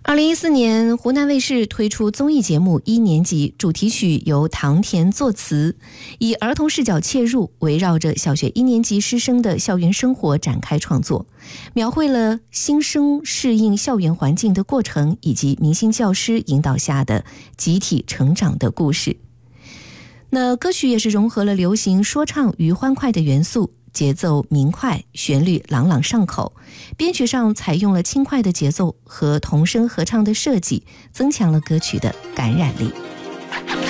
2014年，湖南卫视推出综艺节目《一年级》，主题曲由唐田作词，以儿童视角切入，围绕着小学1年级师生的校园生活展开创作，描绘了新生适应校园环境的过程，以及明星教师引导下的集体成长的故事。那歌曲也是融合了流行、说唱与欢快的元素，节奏明快，旋律朗朗上口，编曲上采用了轻快的节奏和童声合唱的设计，增强了歌曲的感染力。